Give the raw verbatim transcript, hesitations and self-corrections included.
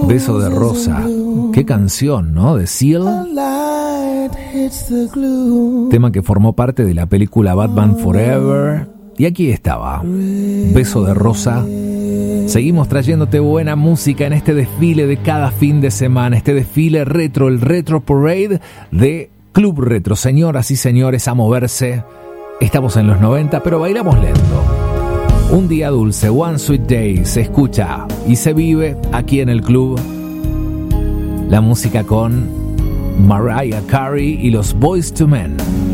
Beso de Rosa. Qué canción, ¿no? De Seal. Tema que formó parte de la película Batman Forever. Y aquí estaba, Beso de Rosa. Seguimos trayéndote buena música en este desfile de cada fin de semana. Este desfile retro, el Retro Parade de Club Retro. Señoras y señores, a moverse. Estamos en los noventa, pero bailamos lento. Un día dulce, One Sweet Day, se escucha y se vive aquí en el club. La música con Mariah Carey y los Boyz two Men.